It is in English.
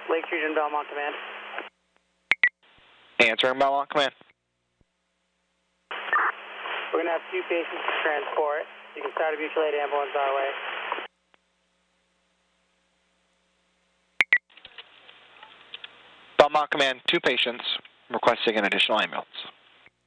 Lake Region Belmont Command. Answering Belmont Command. We're going to have 2 patients to transport. You can start a mutual aid ambulance our way. Belmont Command, 2 patients requesting an additional ambulance.